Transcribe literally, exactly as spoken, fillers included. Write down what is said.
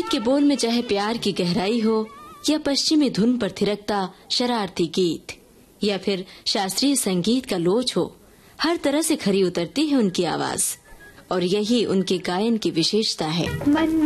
गीत के बोल में चाहे प्यार की गहराई हो, या पश्चिमी धुन पर थिरकता शरारती गीत, या फिर शास्त्रीय संगीत का लोच हो, हर तरह से खरी उतरती है उनकी आवाज, और यही उनके गायन की विशेषता है। मन